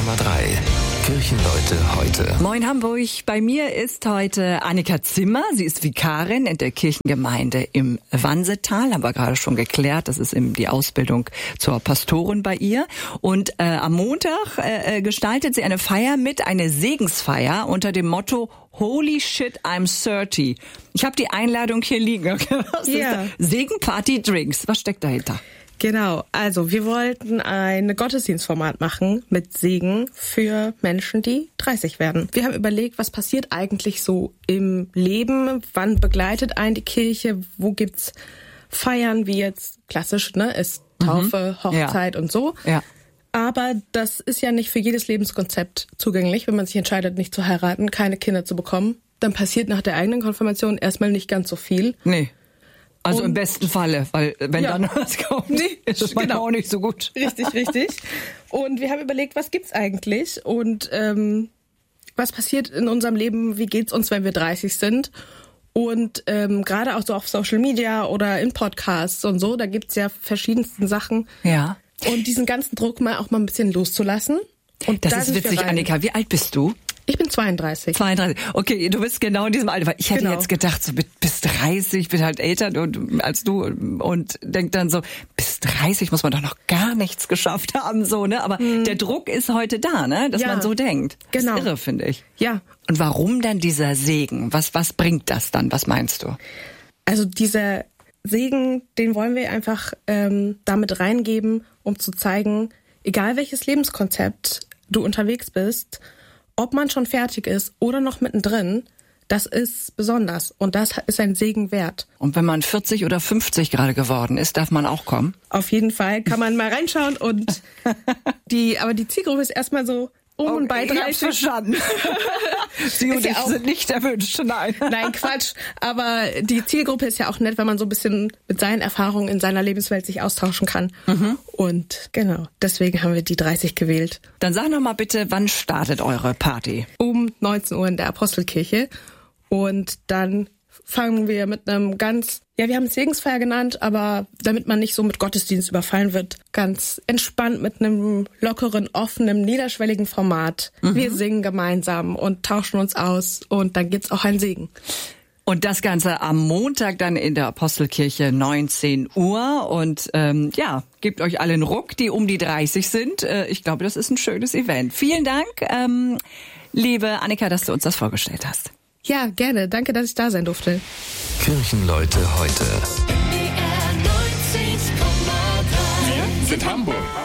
Kirchenleute heute. Moin Hamburg, bei mir ist heute Annika Zimmer. Sie ist Vikarin in der Kirchengemeinde im Wansetal. Haben wir gerade schon geklärt, das ist die Ausbildung zur Pastorin bei ihr. Und am Montag gestaltet sie eine Feier mit, eine Segensfeier unter dem Motto Holy shit, I'm 30. Ich habe die Einladung hier liegen. Was ist das? Segenparty Drinks. Was steckt dahinter? Genau, also wir wollten ein Gottesdienstformat machen mit Segen für Menschen, die 30 werden. Wir haben überlegt, was passiert eigentlich so im Leben, wann begleitet einen die Kirche, wo gibt's Feiern, wie jetzt klassisch, ne, ist Taufe, Hochzeit und so. Ja. Aber das ist ja nicht für jedes Lebenskonzept zugänglich, wenn man sich entscheidet, nicht zu heiraten, keine Kinder zu bekommen. Dann passiert nach der eigenen Konfirmation erstmal nicht ganz so viel. Nee. Also im besten Falle, weil wenn dann was kommt, ist es manchmal auch nicht so gut. Richtig. Und wir haben überlegt, was gibt's eigentlich und was passiert in unserem Leben, wie geht's uns, wenn wir 30 sind? Und gerade auch so auf Social Media oder in Podcasts und so, da gibt's ja verschiedensten Sachen. Ja. Und diesen ganzen Druck mal ein bisschen loszulassen. Und das ist witzig, Annika. Wie alt bist du? Ich bin 32. 32. Okay, du bist genau in diesem Alter. Weil ich hätte jetzt gedacht, so bis 30, ich bin halt älter als du und denk dann so, bis 30 muss man doch noch gar nichts geschafft haben, so, ne? Aber der Druck ist heute da, ne? Dass man so denkt. Genau. Das ist irre, finde ich. Ja. Und warum dann dieser Segen? Was bringt das dann? Was meinst du? Also dieser Segen, den wollen wir einfach damit reingeben, um zu zeigen, egal welches Lebenskonzept du unterwegs bist, ob man schon fertig ist oder noch mittendrin, das ist besonders und das ist ein Segen wert. Und wenn man 40 oder 50 gerade geworden ist, darf man auch kommen? Auf jeden Fall kann man mal reinschauen und aber die Zielgruppe ist erstmal so und bei 30. Ich hab's verstanden. Sie und ich sind nicht erwünscht, nein. Nein, Quatsch. Aber die Zielgruppe ist ja auch nett, wenn man so ein bisschen mit seinen Erfahrungen in seiner Lebenswelt sich austauschen kann. Und genau, deswegen haben wir die 30 gewählt. Dann sag noch mal bitte, wann startet eure Party? Um 19 Uhr in der Apostelkirche. Und dann fangen wir mit einem wir haben es Segensfeier genannt, aber damit man nicht so mit Gottesdienst überfallen wird, ganz entspannt mit einem lockeren, offenen, niederschwelligen Format. Wir singen gemeinsam und tauschen uns aus und dann gibt's auch einen Segen. Und das Ganze am Montag dann in der Apostelkirche 19 Uhr und gebt euch alle einen Ruck, die um die 30 sind. Ich glaube, das ist ein schönes Event. Vielen Dank, liebe Annika, dass du uns das vorgestellt hast. Ja, gerne. Danke, dass ich da sein durfte. Kirchenleute heute. Wir sind Hamburg.